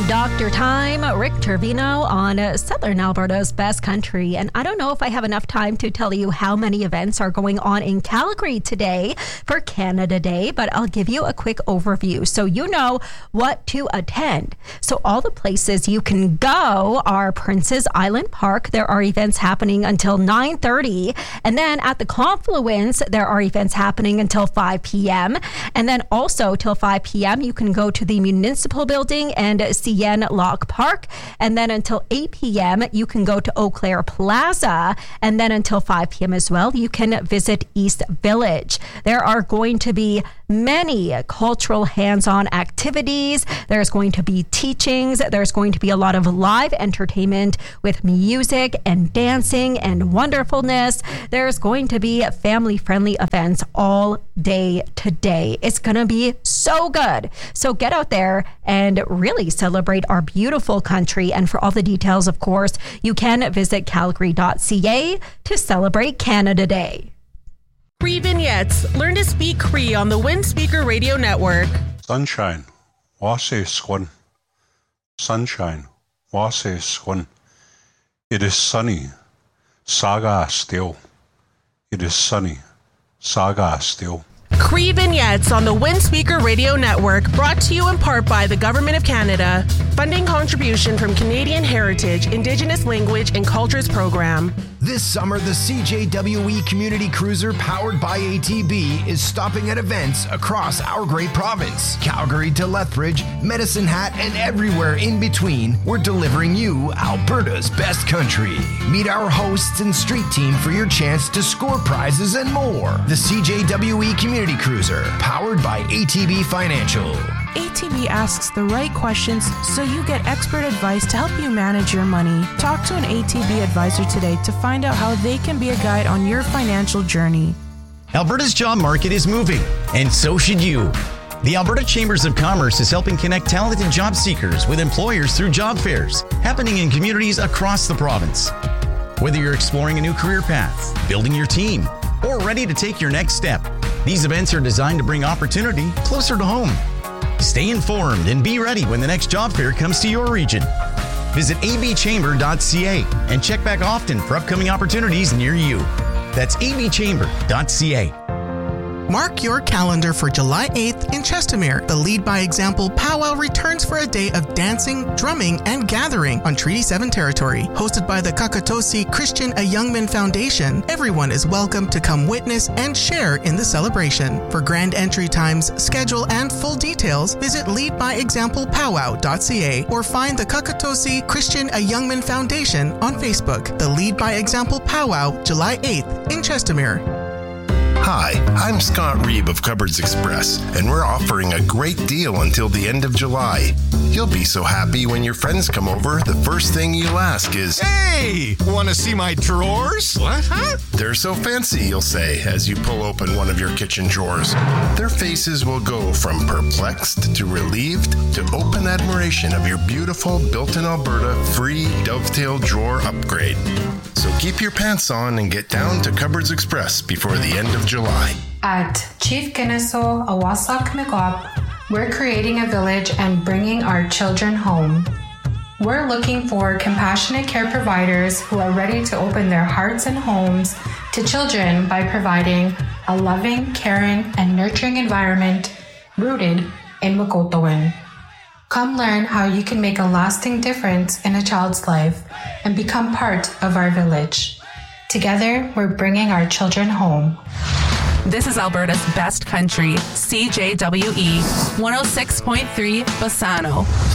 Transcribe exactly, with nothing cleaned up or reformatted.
Doctor Time, Rick Trevino on Southern Alberta's Best Country. And I don't know if I have enough time to tell you how many events are going on in Calgary today for Canada Day, but I'll give you a quick overview so you know what to attend. So all the places you can go are Prince's Island Park. There are events happening until nine thirty. And then at the Confluence, there are events happening until five p.m. And then also till five p.m., you can go to the Municipal Building and C N Lock Park. And then until eight p.m., you can go to Eau Claire Plaza. And then until five p.m. as well, you can visit East Village. There are going to be many cultural hands-on activities. There's going to be teachings. There's going to be a lot of live entertainment with music and dancing and wonderfulness. There's going to be family-friendly events all day today. It's going to be so good. So get out there and really celebrate our beautiful country. And for all the details, of course, you can visit calgary dot c a to celebrate Canada Day. Cree Vignettes. Learn to speak Cree on the Wind Speaker Radio Network. Sunshine. Wase swan. Sunshine. Wase swan. It is sunny. Saga still. It is sunny. Saga still. Cree Vignettes on the Wind Speaker Radio Network, brought to you in part by the Government of Canada. Funding contribution from Canadian Heritage, Indigenous Language and Cultures Program. This summer, the C J W E Community Cruiser powered by A T B is stopping at events across our great province. Calgary to Lethbridge, Medicine Hat, and everywhere in between, we're delivering you Alberta's best country. Meet our hosts and street team for your chance to score prizes and more. The C J W E Community Cruiser, powered by A T B Financial. A T B asks the right questions so you get expert advice to help you manage your money. Talk to an A T B advisor today to find out how they can be a guide on your financial journey. Alberta's job market is moving, and so should you. The Alberta Chambers of Commerce is helping connect talented job seekers with employers through job fairs happening in communities across the province. Whether you're exploring a new career path, building your team, or ready to take your next step, these events are designed to bring opportunity closer to home. Stay informed and be ready when the next job fair comes to your region. Visit a b chamber dot c a and check back often for upcoming opportunities near you. That's a b chamber dot c a. Mark your calendar for July eighth in Chestermere. The Lead by Example Powwow returns for a day of dancing, drumming, and gathering on Treaty seven territory. Hosted by the Kakatosi Christian A. Youngman Foundation, everyone is welcome to come witness and share in the celebration. For grand entry times, schedule, and full details, visit lead by example powwow dot c a or find the Kakatosi Christian A. Youngman Foundation on Facebook. The Lead by Example Powwow, July eighth in Chestermere. Hi, I'm Scott Reeb of Cupboards Express, and we're offering a great deal until the end of July. You'll be so happy when your friends come over, the first thing you'll ask is, "Hey, want to see my drawers?" What, huh? "They're so fancy," you'll say as you pull open one of your kitchen drawers. Their faces will go from perplexed to relieved to open admiration of your beautiful built-in Alberta free dovetail drawer upgrade. So keep your pants on and get down to Cupboards Express before the end of July. At Chief Kennesaw Awasak Mikwap, we're creating a village and bringing our children home. We're looking for compassionate care providers who are ready to open their hearts and homes to children by providing a loving, caring, and nurturing environment rooted in Makotawin. Come learn how you can make a lasting difference in a child's life and become part of our village. Together, we're bringing our children home. This is Alberta's best country, C J W E one oh six point three Bassano.